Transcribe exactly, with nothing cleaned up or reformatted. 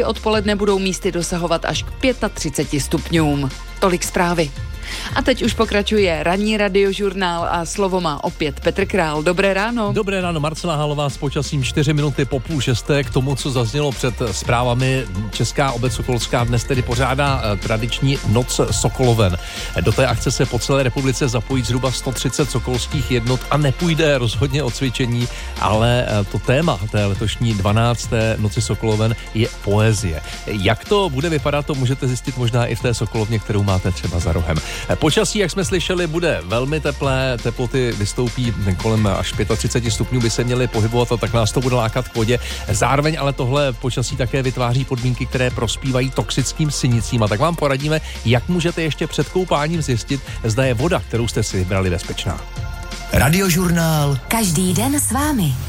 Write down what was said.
odpoledne budou místy dosahovat až k třiceti pěti stupňům. Tolik zprávy. A teď už pokračuje ranní radiožurnál a slovo má opět Petr Král. Dobré ráno. Dobré ráno, Marcela Halová s počasím čtyři minuty po půl šesté. K tomu, co zaznělo před zprávami, Česká obec sokolská dnes tedy pořádá tradiční Noc sokoloven. Do té akce se po celé republice zapojí zhruba sto třicet sokolských jednot a nepůjde rozhodně o cvičení, ale to téma té letošní dvanácté Noci sokoloven je poezie. Jak to bude vypadat, to můžete zjistit možná i v té sokolovně, kterou máte třeba za rohem. Počasí, jak jsme slyšeli, bude velmi teplé, teploty vystoupí kolem až třiceti pěti stupňů, by se měly pohybovat a tak nás to bude lákat k vodě. Zároveň ale tohle počasí také vytváří podmínky, které prospívají toxickým sinicím. A tak vám poradíme, jak můžete ještě před koupáním zjistit, zda je voda, kterou jste si vybrali, bezpečná. Radiožurnál. Každý den s vámi.